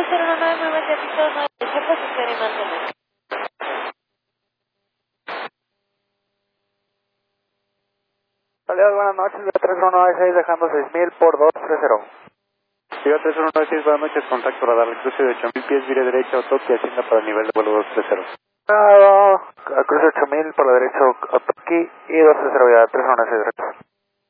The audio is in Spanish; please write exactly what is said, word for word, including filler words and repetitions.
cero uno nueve, muy buen día, piso nueve, derecha, posición y mantener. Aliados, buenas noches, Vía tres uno nueve seis dejando seis mil por dos tres cero. Vía tres uno nueve seis, buenas noches, contacto radar, el cruce de ocho mil pies, vire derecha, Otoki, hacienda para el nivel de vuelo dos tres cero. Ah, cruce ocho mil por la derecha, Otoki y dos tres cero, Vía tres uno nueve seis.